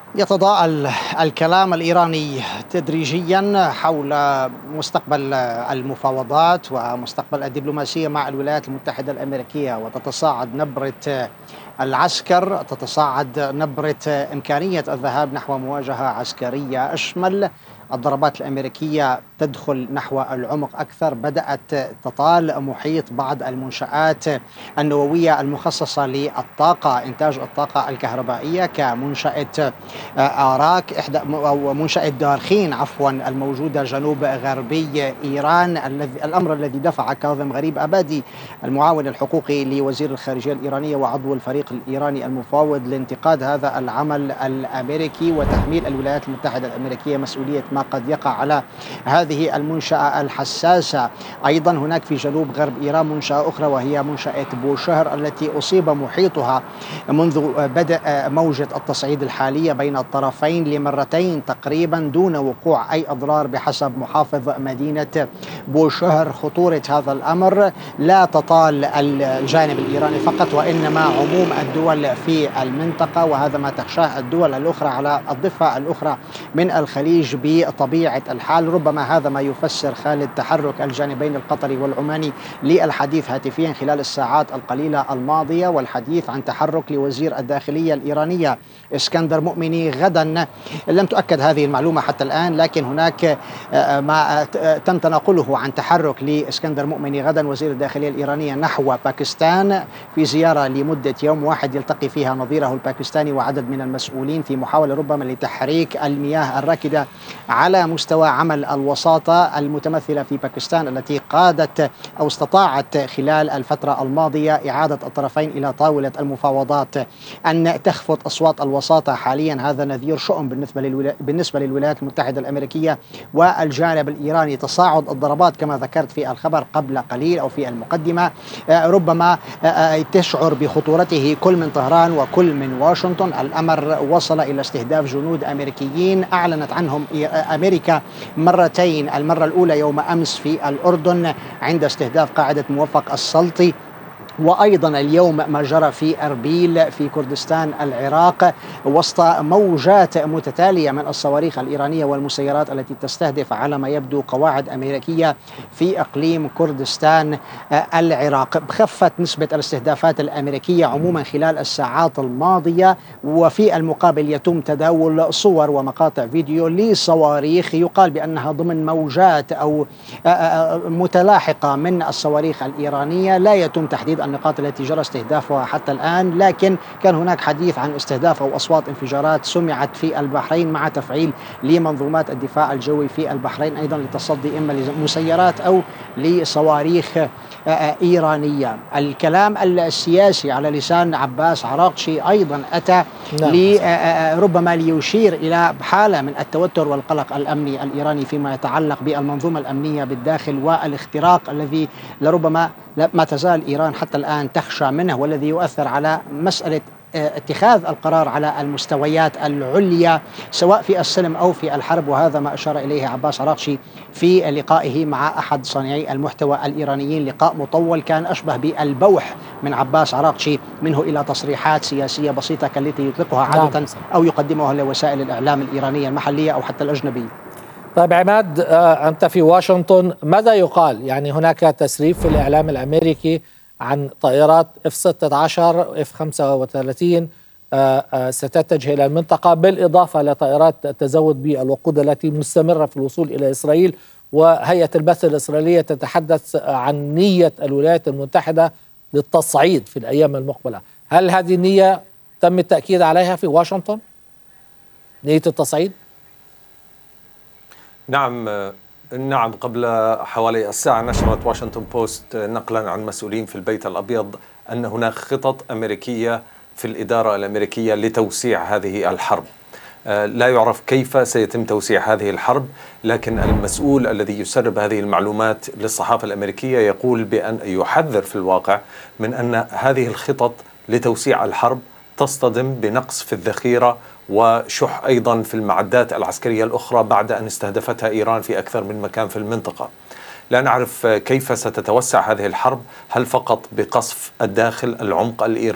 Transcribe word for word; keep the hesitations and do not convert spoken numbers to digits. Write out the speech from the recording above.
يتضاءل الكلام الإيراني تدريجيا حول مستقبل المفاوضات ومستقبل الدبلوماسية مع الولايات المتحدة الأمريكية، وتتصاعد نبرة العسكر، تتصاعد نبرة إمكانية الذهاب نحو مواجهة عسكرية أشمل. الضربات الأمريكية تدخل نحو العمق أكثر، بدأت تطال محيط بعض المنشآت النووية المخصصة للطاقة، إنتاج الطاقة الكهربائية، كمنشأة آراك إحدى أو منشأة دارخين عفوا الموجودة جنوب غربي إيران. الذي الأمر الذي دفع كاظم غريب أبادي المعاون الحقوقي لوزير الخارجية الإيرانية وعضو الفريق الإيراني المفاوض لانتقاد هذا العمل الأمريكي وتحميل الولايات المتحدة الأمريكية مسؤولية ما قد يقع على هذه المنشأة الحساسة. أيضا هناك في جنوب غرب إيران منشأة أخرى وهي منشأة بوشهر التي أصيب محيطها منذ بدء موجة التصعيد الحالية بين الطرفين لمرتين تقريبا دون وقوع أي أضرار بحسب محافظ مدينة بوشهر. خطورة هذا الأمر لا تطال الجانب الإيراني فقط، وإنما عموم الدول في المنطقة، وهذا ما تخشاه الدول الأخرى على الضفة الأخرى من الخليج بطبيعة الحال. ربما هذا ما يفسر خالد تحرك الجانبين القطري والعماني للحديث هاتفيا خلال الساعات القليلة الماضية، والحديث عن تحرك لوزير الداخلية الإيرانية اسكندر مؤمني غدا. لم تؤكد هذه المعلومة حتى الآن، لكن هناك ما تم تناقله عن تحرك لاسكندر مؤمني غدا وزير الداخلية الإيرانية نحو باكستان في زيارة لمدة يوم واحد يلتقي فيها نظيره الباكستاني وعدد من المسؤولين، في محاولة ربما لتحريك المياه الراكدة على مستوى عمل الوساطة المتمثلة في باكستان، التي قادت أو استطاعت خلال الفترة الماضية إعادة الطرفين إلى طاولة المفاوضات. أن تخفض أصوات الوساطة حاليا هذا نذير شؤم بالنسبة للولا... بالنسبة للولايات المتحدة الأمريكية والجانب الإيراني. تصاعد الضربات كما ذكرت في الخبر قبل قليل أو في المقدمة ربما تشعر بخطورته كل من طهران وكل من واشنطن. الأمر وصل إلى استهداف جنود أمريكيين أعلنت عنهم أمريكا مرتين، المرة الأولى يوم أمس في الأردن عند استهداف قاعدة موفق السلطي، وأيضا اليوم ما جرى في أربيل في كردستان العراق وسط موجات متتالية من الصواريخ الإيرانية والمسيرات التي تستهدف على ما يبدو قواعد أمريكية في إقليم كردستان العراق. خفت نسبة الاستهدافات الأمريكية عموما خلال الساعات الماضية، وفي المقابل يتم تداول صور ومقاطع فيديو لصواريخ يقال بأنها ضمن موجات أو متلاحقة من الصواريخ الإيرانية. لا يتم تحديد النقاط التي جرى استهدافها حتى الآن، لكن كان هناك حديث عن استهداف أو أصوات انفجارات سمعت في البحرين مع تفعيل لمنظومات الدفاع الجوي في البحرين أيضا للتصدي إما لمسيرات أو لصواريخ إيرانية. الكلام السياسي على لسان عباس عراقشي أيضا أتى نعم. ربما ليشير إلى حالة من التوتر والقلق الأمني الإيراني فيما يتعلق بالمنظومة الأمنية بالداخل والاختراق الذي لربما ما تزال إيران حتى الآن تخشى منه، والذي يؤثر على مسألة اتخاذ القرار على المستويات العليا سواء في السلم أو في الحرب. وهذا ما أشار إليه عباس عراقشي في لقائه مع أحد صانعي المحتوى الإيرانيين، لقاء مطول كان أشبه بالبوح من عباس عراقشي منه إلى تصريحات سياسية بسيطة كالتي يطلقها عادة أو يقدمها لوسائل الإعلام الإيرانية المحلية أو حتى الأجنبية. طيب عماد، أنت في واشنطن، ماذا يقال؟ يعني هناك تسريب في الإعلام الأمريكي عن طائرات إف ستة عشر إف خمسة وثلاثين ستتجه إلى المنطقة، بالإضافة لطائرات التزود بالوقود التي مستمرة في الوصول إلى إسرائيل، وهيئة البث الإسرائيلية تتحدث عن نية الولايات المتحدة للتصعيد في الأيام المقبلة. هل هذه النية تم التأكيد عليها في واشنطن؟ نية التصعيد؟ نعم نعم قبل حوالي الساعة نشرت واشنطن بوست نقلا عن مسؤولين في البيت الأبيض أن هناك خطط أمريكية في الإدارة الأمريكية لتوسيع هذه الحرب. لا يعرف كيف سيتم توسيع هذه الحرب، لكن المسؤول الذي يسرب هذه المعلومات للصحافة الأمريكية يقول بأن يحذر في الواقع من أن هذه الخطط لتوسيع الحرب تصطدم بنقص في الذخيرة وشح أيضا في المعدات العسكرية الأخرى بعد أن استهدفتها إيران في أكثر من مكان في المنطقة. لا نعرف كيف ستتوسع هذه الحرب، هل فقط بقصف الداخل العمق الإيراني